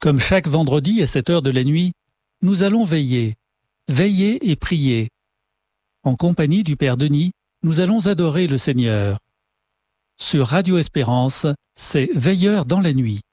Comme chaque vendredi à cette heure de la nuit, nous allons veiller et prier. En compagnie du Père Denis, nous allons adorer le Seigneur. Sur Radio Espérance, c'est Veilleurs dans la nuit.